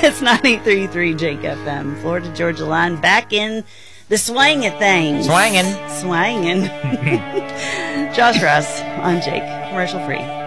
It's 93.3 Jake FM, Florida Georgia line, back in the swing of things. Swangin'. Josh Ross on Jake, commercial free.